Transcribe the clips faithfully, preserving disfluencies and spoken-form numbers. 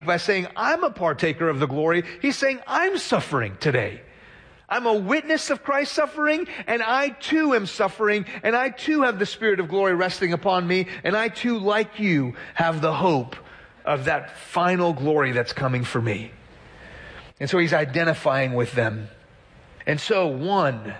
by saying, I'm a partaker of the glory. He's saying, I'm suffering today. I'm a witness of Christ's suffering, and I too am suffering, and I too have the Spirit of glory resting upon me, and I too, like you, have the hope of that final glory that's coming for me. And so he's identifying with them. And so, one,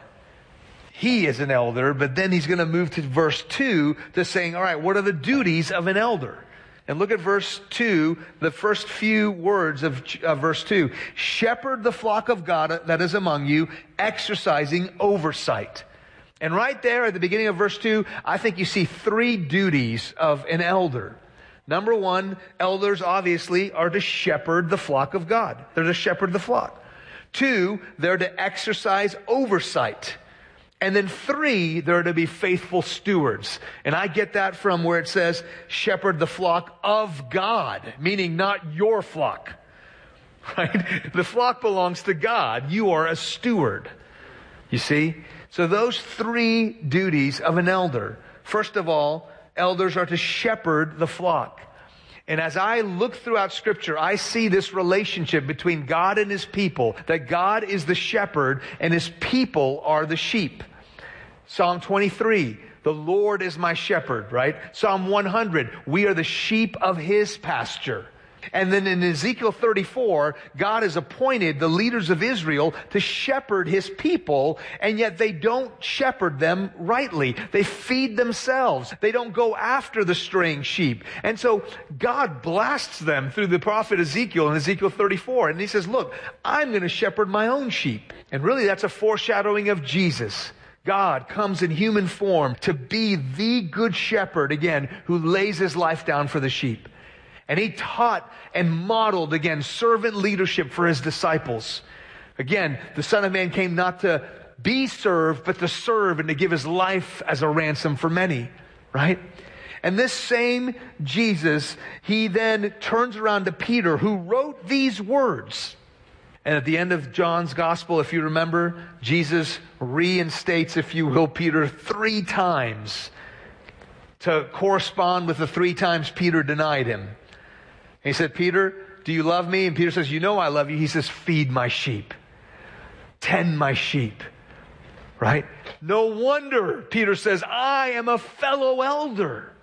he is an elder, but then he's going to move to verse two to saying, all right, what are the duties of an elder? And look at verse two, the first few words of uh, verse two. Shepherd the flock of God that is among you, exercising oversight. And right there at the beginning of verse two, I think you see three duties of an elder. Number one, elders obviously are to shepherd the flock of God. They're to shepherd the flock. Two, they're to exercise oversight. And then three, they're to be faithful stewards. And I get that from where it says, shepherd the flock of God, meaning not your flock. Right? The flock belongs to God. You are a steward. You see? So those three duties of an elder. First of all, elders are to shepherd the flock. And as I look throughout Scripture, I see this relationship between God and His people, that God is the shepherd and His people are the sheep. Psalm twenty-three, the Lord is my shepherd, right? Psalm one hundred, we are the sheep of His pasture. And then in Ezekiel thirty-four, God has appointed the leaders of Israel to shepherd His people, and yet they don't shepherd them rightly. They feed themselves. They don't go after the straying sheep. And so God blasts them through the prophet Ezekiel in Ezekiel thirty-four. And He says, look, I'm going to shepherd my own sheep. And really that's a foreshadowing of Jesus. God comes in human form to be the good shepherd, again, who lays His life down for the sheep. And He taught and modeled, again, servant leadership for His disciples. Again, the Son of Man came not to be served, but to serve and to give His life as a ransom for many, right? And this same Jesus, He then turns around to Peter, who wrote these words. And at the end of John's gospel, if you remember, Jesus reinstates, if you will, Peter three times to correspond with the three times Peter denied Him. And He said, Peter, do you love me? And Peter says, you know I love you. He says, feed my sheep. Tend my sheep. Right? No wonder Peter says, I am a fellow elder.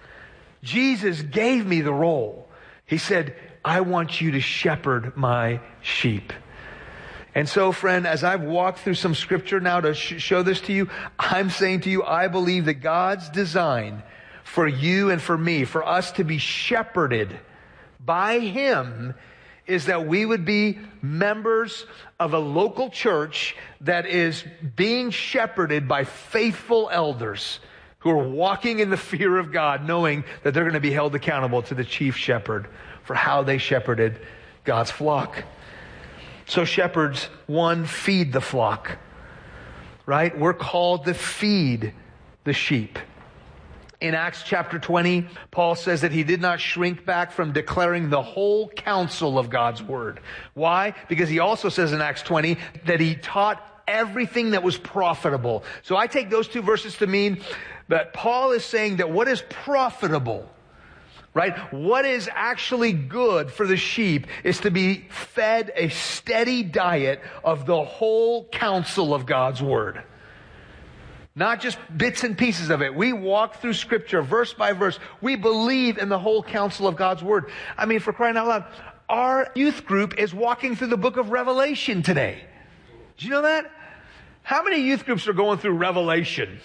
Jesus gave me the role. He said, I want you to shepherd my sheep. And so, friend, as I've walked through some scripture now to sh- show this to you, I'm saying to you, I believe that God's design for you and for me, for us to be shepherded by Him, is that we would be members of a local church that is being shepherded by faithful elders who are walking in the fear of God, knowing that they're going to be held accountable to the chief shepherd for how they shepherded God's flock. So shepherds, one, feed the flock, right? We're called to feed the sheep. In Acts chapter twenty, Paul says that he did not shrink back from declaring the whole counsel of God's word. Why? Because he also says in Acts twenty that he taught everything that was profitable. So I take those two verses to mean that Paul is saying that what is profitable, right? What is actually good for the sheep is to be fed a steady diet of the whole counsel of God's word. Not just bits and pieces of it. We walk through Scripture verse by verse. We believe in the whole counsel of God's word. I mean, for crying out loud, our youth group is walking through the book of Revelation today. Did you know that? How many youth groups are going through Revelation?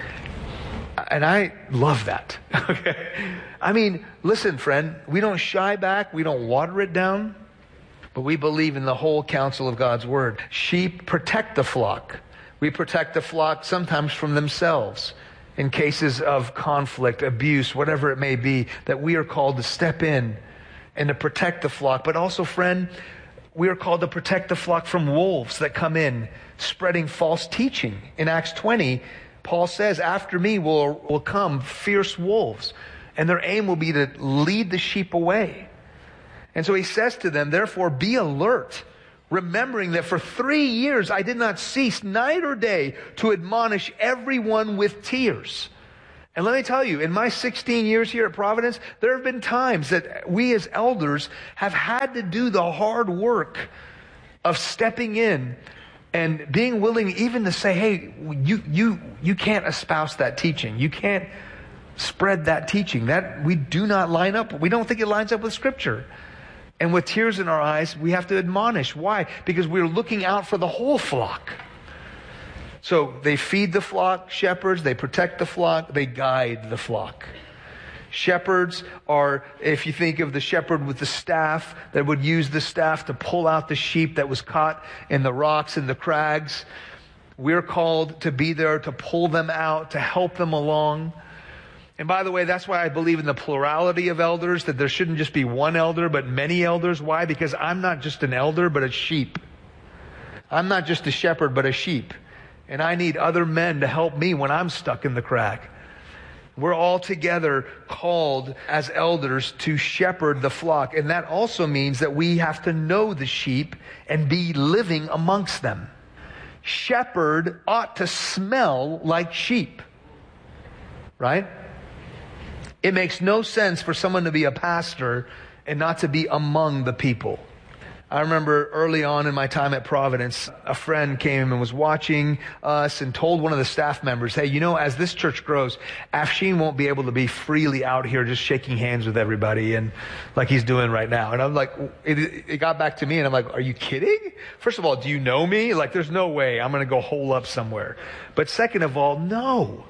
And I love that. Okay. I mean, listen, friend, we don't shy back. We don't water it down. But we believe in the whole counsel of God's word. Sheep protect the flock. We protect the flock sometimes from themselves in cases of conflict, abuse, whatever it may be, that we are called to step in and to protect the flock. But also, friend, we are called to protect the flock from wolves that come in spreading false teaching. In Acts twenty, Paul says, after me will, will come fierce wolves, and their aim will be to lead the sheep away. And so he says to them, therefore, be alert, remembering that for three years I did not cease night or day to admonish everyone with tears. And let me tell you, in my sixteen years here at Providence, there have been times that we as elders have had to do the hard work of stepping in and being willing even to say, hey, you, you, you can't espouse that teaching. You can't spread that teaching. That we do not line up. We don't think it lines up with Scripture. And with tears in our eyes, we have to admonish. Why? Because we're looking out for the whole flock. So they feed the flock, shepherds, they protect the flock, they guide the flock. Shepherds are, if you think of the shepherd with the staff, that would use the staff to pull out the sheep that was caught in the rocks and the crags. We're called to be there to pull them out, to help them along. And by the way, that's why I believe in the plurality of elders, that there shouldn't just be one elder, but many elders. Why? Because I'm not just an elder, but a sheep. I'm not just a shepherd, but a sheep. And I need other men to help me when I'm stuck in the crack. We're all together called as elders to shepherd the flock. And that also means that we have to know the sheep and be living amongst them. Shepherd ought to smell like sheep. Right? It makes no sense for someone to be a pastor and not to be among the people. I remember early on in my time at Providence, a friend came and was watching us and told one of the staff members, hey, you know, as this church grows, Afshin won't be able to be freely out here just shaking hands with everybody and like he's doing right now. And I'm like, it, it got back to me and I'm like, are you kidding? First of all, do you know me? Like, there's no way I'm going to go hole up somewhere. But second of all, no.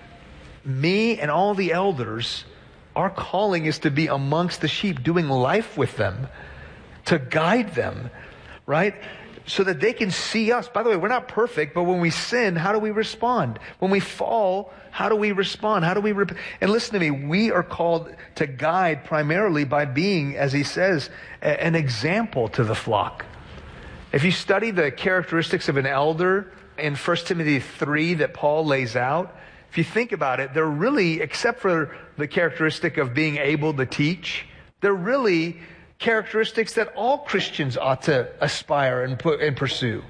Me and all the elders, our calling is to be amongst the sheep, doing life with them, to guide them, right? So that they can see us. By the way, we're not perfect, but when we sin, how do we respond? When we fall, how do we respond? How do we rep- And listen to me, we are called to guide primarily by being, as he says, a- an example to the flock. If you study the characteristics of an elder in First Timothy three that Paul lays out, if you think about it, they're really, except for the characteristic of being able to teach, they're really characteristics that all Christians ought to aspire and put and pursue.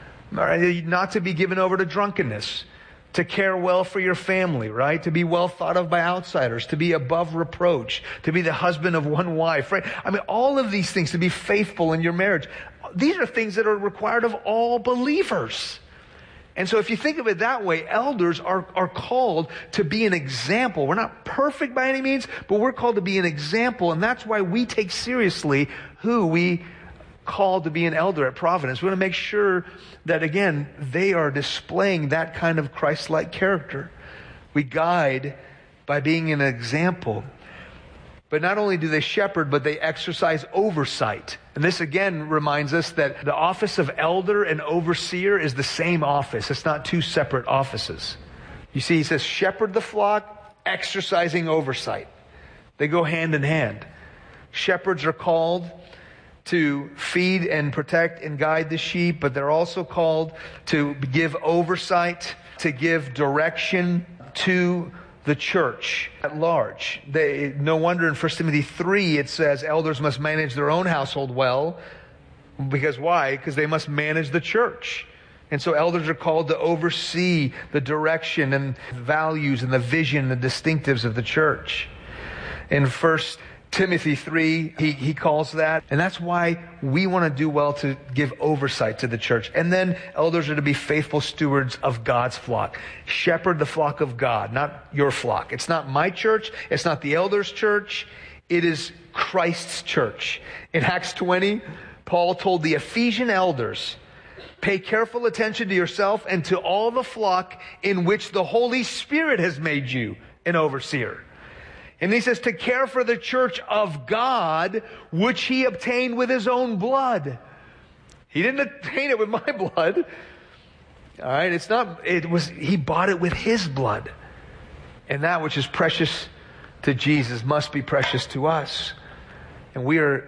Not to be given over to drunkenness, to care well for your family, right? To be well thought of by outsiders, to be above reproach, to be the husband of one wife, right? I mean, all of these things, to be faithful in your marriage. These are things that are required of all believers. And so if you think of it that way, elders are, are called to be an example. We're not perfect by any means, but we're called to be an example. And that's why we take seriously who we call to be an elder at Providence. We want to make sure that, again, they are displaying that kind of Christ-like character. We guide by being an example. But not only do they shepherd, but they exercise oversight. And this again reminds us that the office of elder and overseer is the same office. It's not two separate offices. You see, he says, shepherd the flock, exercising oversight. They go hand in hand. Shepherds are called to feed and protect and guide the sheep, but they're also called to give oversight, to give direction to the church at large. They, no wonder in First Timothy three it says elders must manage their own household well. Because why? Because they must manage the church. And so elders are called to oversee the direction and values and the vision, the distinctives of the church. In First Timothy three, he, he calls that. And that's why we want to do well to give oversight to the church. And then elders are to be faithful stewards of God's flock. Shepherd the flock of God, not your flock. It's not my church. It's not the elders' church. It is Christ's church. In Acts twenty, Paul told the Ephesian elders, pay careful attention to yourself and to all the flock in which the Holy Spirit has made you an overseer. And he says to care for the church of God, which he obtained with his own blood. He didn't obtain it with my blood. All right, it's not, it was, he bought it with his blood. And that which is precious to Jesus must be precious to us. And we are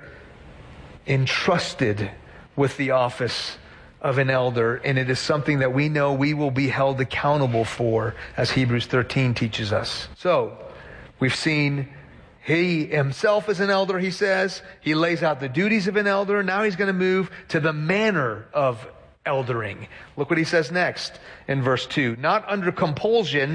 entrusted with the office of an elder, and it is something that we know we will be held accountable for, as Hebrews thirteen teaches us. So, we've seen he himself is an elder, he says. He lays out the duties of an elder. Now he's going to move to the manner of eldering. Look what he says next in verse two. Not under compulsion,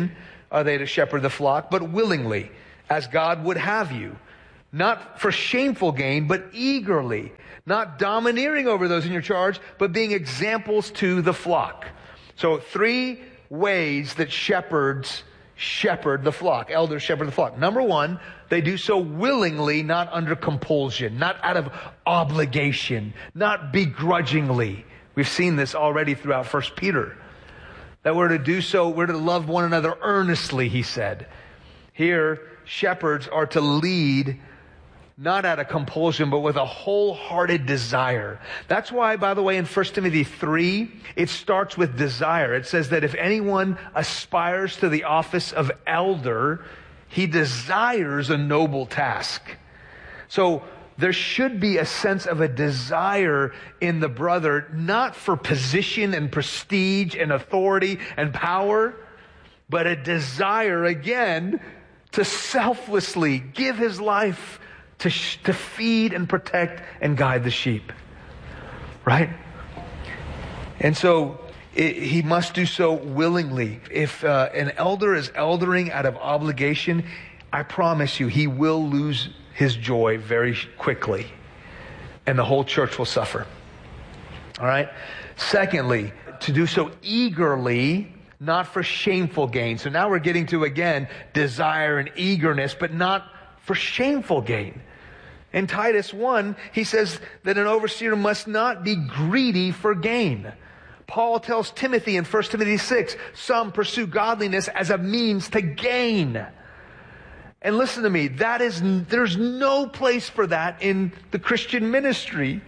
are they to shepherd the flock, but willingly, as God would have you. Not for shameful gain, but eagerly. Not domineering over those in your charge, but being examples to the flock. So three ways that shepherds shepherd the flock. Elders shepherd the flock. Number one, they do so willingly, not under compulsion, not out of obligation, not begrudgingly. We've seen this already throughout First Peter. That we're to do so, we're to love one another earnestly, he said. Here, shepherds are to lead not out of compulsion, but with a wholehearted desire. That's why, by the way, in First Timothy three, it starts with desire. It says that if anyone aspires to the office of elder, he desires a noble task. So there should be a sense of a desire in the brother, not for position and prestige and authority and power, but a desire, again, to selflessly give his life to, sh- to feed and protect and guide the sheep. Right? And so it, he must do so willingly. If uh, an elder is eldering out of obligation, I promise you, he will lose his joy very quickly. And the whole church will suffer. All right? Secondly, to do so eagerly, not for shameful gain. So now we're getting to, again, desire and eagerness, but not for shameful gain. In Titus one, he says that an overseer must not be greedy for gain. Paul tells Timothy in First Timothy six, some pursue godliness as a means to gain. And listen to me, that is, there's no place for that in the Christian ministry.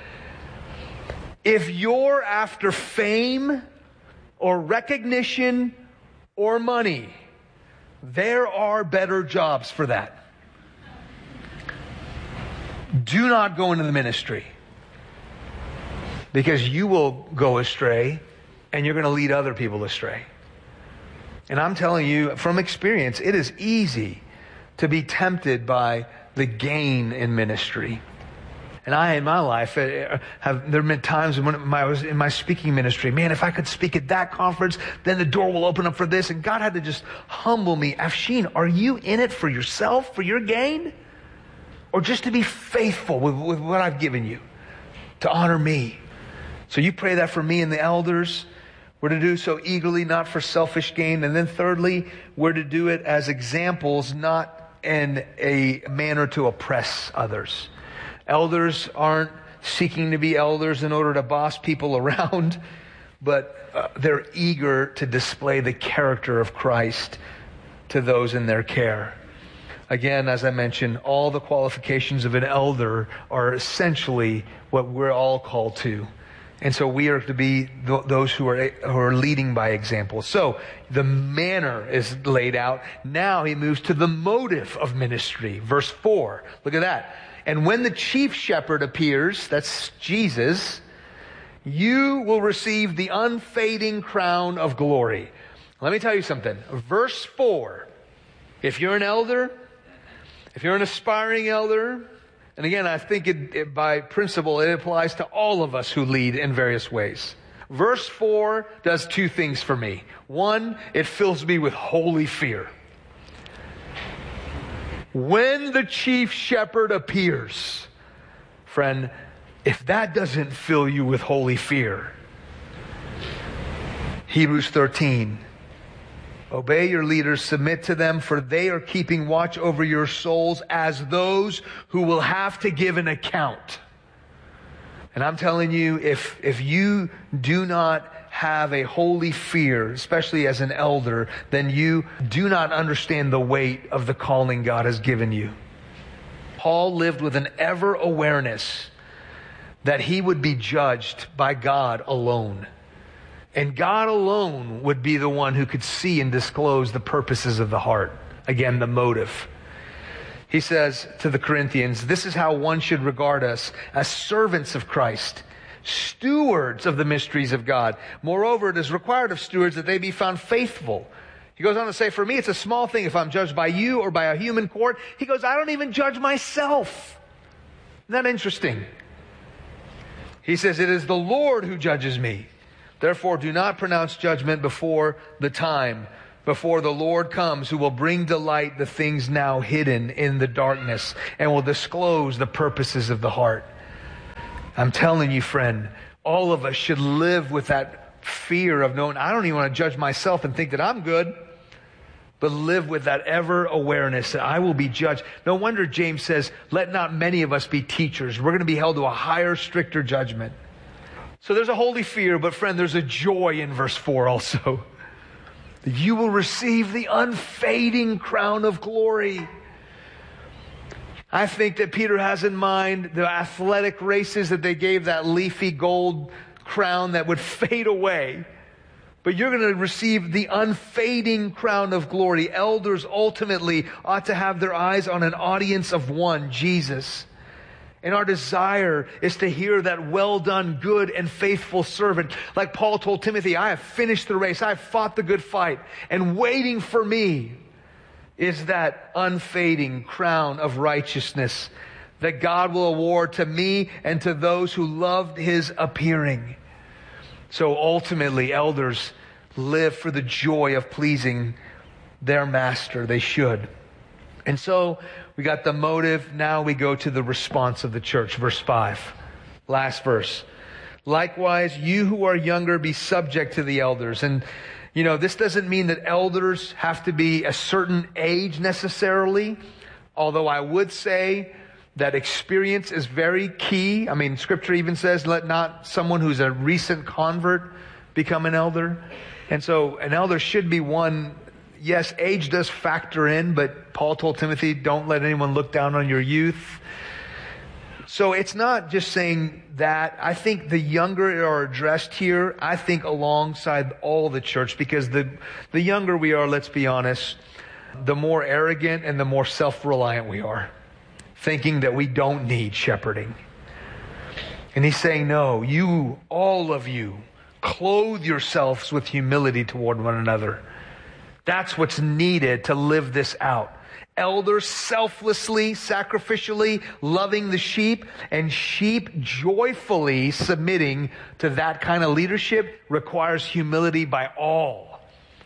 If you're after fame or recognition or money, there are better jobs for that. Do not go into the ministry, because you will go astray and you're going to lead other people astray. And I'm telling you from experience, it is easy to be tempted by the gain in ministry. And I, in my life, have there have been times when I was in my speaking ministry, man, if I could speak at that conference, then the door will open up for this. And God had to just humble me. Afshin, are you in it for yourself, for your gain? Or just to be faithful with, with what I've given you, to honor me? So you pray that for me and the elders. We're to do so eagerly, not for selfish gain. And then thirdly, we're to do it as examples, not in a manner to oppress others. Elders aren't seeking to be elders in order to boss people around, but uh, they're eager to display the character of Christ to those in their care. Again, as I mentioned, all the qualifications of an elder are essentially what we're all called to. And so we are to be th- those who are, who are leading by example. So the manner is laid out. Now he moves to the motive of ministry. Verse four. Look at that. And when the chief shepherd appears, that's Jesus, you will receive the unfading crown of glory. Let me tell you something. Verse four. If you're an elder, if you're an aspiring elder, and again, I think it, it, by principle, it applies to all of us who lead in various ways. Verse four does two things for me. One, it fills me with holy fear. When the chief shepherd appears, friend, if that doesn't fill you with holy fear, Hebrews thirteen, obey your leaders, submit to them, for they are keeping watch over your souls as those who will have to give an account. And I'm telling you, if, if you do not have a holy fear, especially as an elder, then you do not understand the weight of the calling God has given you. Paul lived with an ever awareness that he would be judged by God alone. And God alone would be the one who could see and disclose the purposes of the heart. Again, the motive. He says to the Corinthians, this is how one should regard us, as servants of Christ, stewards of the mysteries of God. Moreover, it is required of stewards that they be found faithful. He goes on to say, for me, it's a small thing if I'm judged by you or by a human court. He goes, I don't even judge myself. Isn't that interesting? He says, it is the Lord who judges me. Therefore, do not pronounce judgment before the time, before the Lord comes, who will bring to light the things now hidden in the darkness and will disclose the purposes of the heart. I'm telling you, friend, all of us should live with that fear of knowing, I don't even want to judge myself and think that I'm good, but live with that ever awareness that I will be judged. No wonder James says, let not many of us be teachers. We're going to be held to a higher, stricter judgment. So there's a holy fear, but friend, there's a joy in verse four also. You will receive the unfading crown of glory. I think that Peter has in mind the athletic races that they gave that leafy gold crown that would fade away. But you're going to receive the unfading crown of glory. Elders ultimately ought to have their eyes on an audience of one, Jesus. And our desire is to hear that well done, good and faithful servant. Like Paul told Timothy, I have finished the race. I have fought the good fight. And waiting for me is that unfading crown of righteousness that God will award to me and to those who loved his appearing. So ultimately, elders live for the joy of pleasing their master. They should. And so we got the motive. Now we go to the response of the church. Verse five. Last verse. Likewise, you who are younger, be subject to the elders. And, you know, this doesn't mean that elders have to be a certain age necessarily. Although I would say that experience is very key. I mean, Scripture even says, let not someone who's a recent convert become an elder. And so an elder should be one. Yes, age does factor in, but Paul told Timothy, don't let anyone look down on your youth. So it's not just saying that. I think the younger are addressed here, I think alongside all the church, because the, the younger we are, let's be honest, the more arrogant and the more self-reliant we are, thinking that we don't need shepherding. And he's saying, no, you, all of you, clothe yourselves with humility toward one another. That's what's needed to live this out. Elders selflessly, sacrificially loving the sheep, and sheep joyfully submitting to that kind of leadership requires humility by all.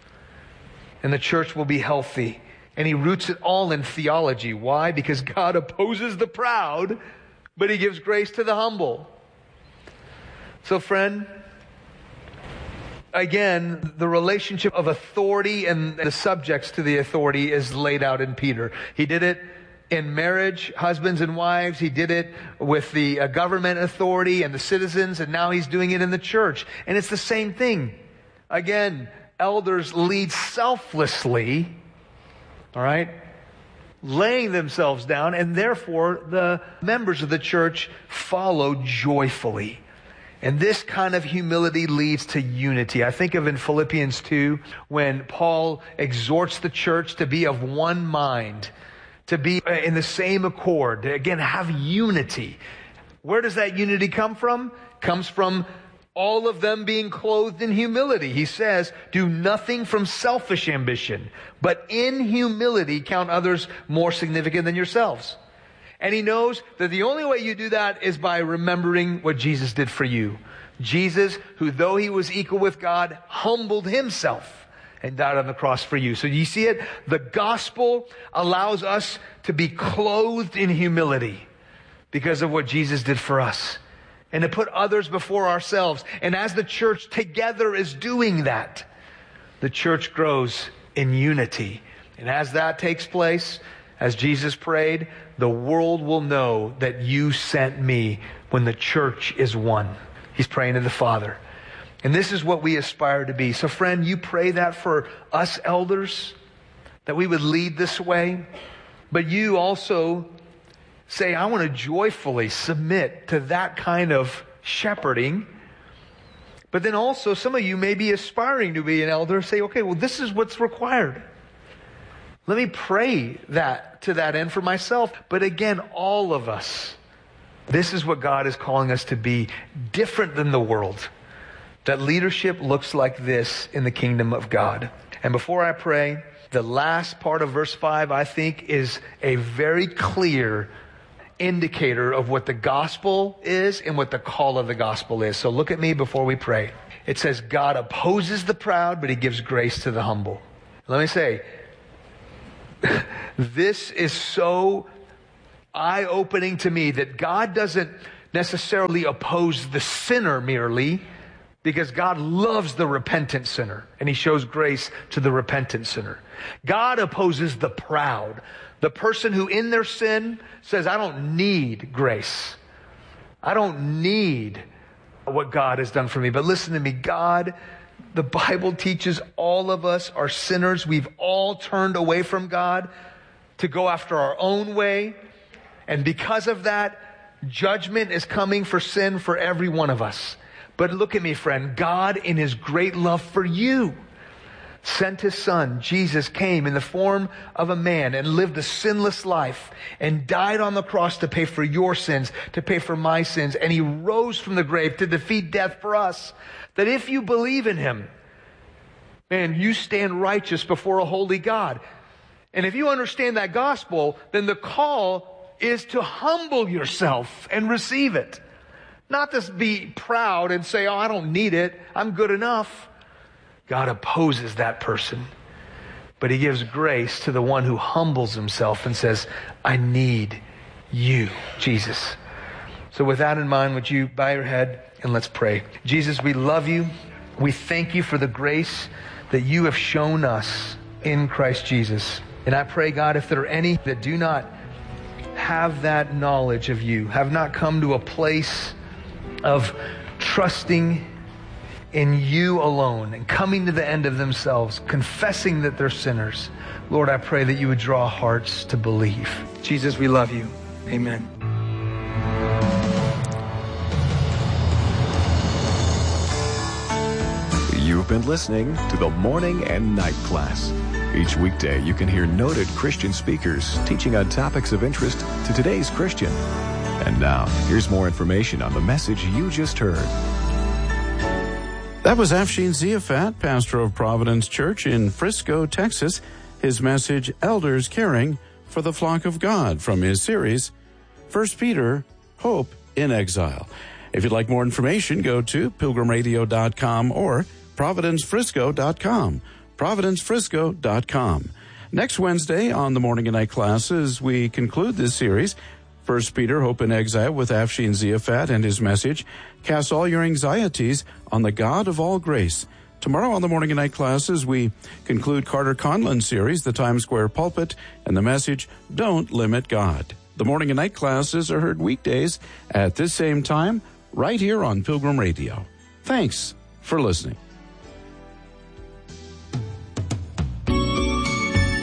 And the church will be healthy. And he roots it all in theology. Why? Because God opposes the proud, but he gives grace to the humble. So friend, again, the relationship of authority and the subjects to the authority is laid out in Peter. He did it in marriage, husbands and wives. He did it with the uh, government authority and the citizens, and now he's doing it in the church. And it's the same thing. Again, elders lead selflessly, all right, laying themselves down, and therefore the members of the church follow joyfully. And this kind of humility leads to unity. I think of in Philippians two, when Paul exhorts the church to be of one mind, to be in the same accord, to again have unity. Where does that unity come from? Comes from all of them being clothed in humility. He says, do nothing from selfish ambition, but in humility count others more significant than yourselves. And he knows that the only way you do that is by remembering what Jesus did for you. Jesus, who though he was equal with God, humbled himself and died on the cross for you. So you see it? The gospel allows us to be clothed in humility because of what Jesus did for us, and to put others before ourselves. And as the church together is doing that, the church grows in unity. And as that takes place, as Jesus prayed, the world will know that you sent me when the church is one. He's praying to the Father. And this is what we aspire to be. So friend, you pray that for us elders, that we would lead this way. But you also say, I want to joyfully submit to that kind of shepherding. But then also, some of you may be aspiring to be an elder. Say, okay, well, this is what's required. Let me pray that to that end for myself. But again, all of us, this is what God is calling us to be, different than the world. That leadership looks like this in the kingdom of God. And before I pray, the last part of verse five, I think, is a very clear indicator of what the gospel is and what the call of the gospel is. So look at me before we pray. It says, God opposes the proud, but he gives grace to the humble. Let me say, this is so eye-opening to me that God doesn't necessarily oppose the sinner merely, because God loves the repentant sinner, and he shows grace to the repentant sinner. God opposes the proud, the person who in their sin says, I don't need grace. I don't need what God has done for me. But listen to me, God, the Bible teaches all of us are sinners. We've all turned away from God to go after our own way. And because of that, judgment is coming for sin for every one of us. But look at me, friend. God, in his great love for you, sent his son. Jesus came in the form of a man and lived a sinless life and died on the cross to pay for your sins, to pay for my sins. And he rose from the grave to defeat death for us. That if you believe in him, man, you stand righteous before a holy God. And if you understand that gospel, then the call is to humble yourself and receive it. Not to be proud and say, oh, I don't need it. I'm good enough. God opposes that person. But he gives grace to the one who humbles himself and says, I need you, Jesus. So with that in mind, would you bow your head and let's pray. Jesus, we love you. We thank you for the grace that you have shown us in Christ Jesus. And I pray, God, if there are any that do not have that knowledge of you, have not come to a place of trusting in you alone and coming to the end of themselves, confessing that they're sinners. Lord, I pray that you would draw hearts to believe. Jesus, we love you. Amen. You've been listening to the Morning and Night Class. Each weekday, you can hear noted Christian speakers teaching on topics of interest to today's Christian. And now, here's more information on the message you just heard. That was Afshin Ziafat, pastor of Providence Church in Frisco, Texas. His message, Elders Caring for the Flock of God, from his series, First Peter, Hope in Exile. If you'd like more information, go to pilgrim radio dot com or providence frisco dot com. providence frisco dot com. Next Wednesday on the Morning and Night Classes, we conclude this series, First Peter, Hope in Exile, with Afshin Ziafat and his message, Cast all your anxieties on the God of all grace. Tomorrow on the Morning and Night Classes, we conclude Carter Conlon's series, The Times Square Pulpit, and the message, Don't Limit God. The Morning and Night Classes are heard weekdays at this same time, right here on Pilgrim Radio. Thanks for listening.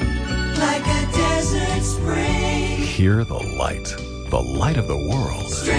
Like a desert spring. Hear the light, the light of the world.